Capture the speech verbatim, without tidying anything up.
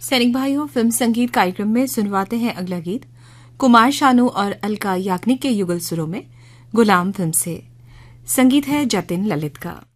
सैनिक भाइयों, फिल्म संगीत कार्यक्रम में सुनवाते हैं अगला गीत कुमार शानू और अलका याग्निक के युगल सुरों में गुलाम फिल्म से। संगीत है जतिन ललित का।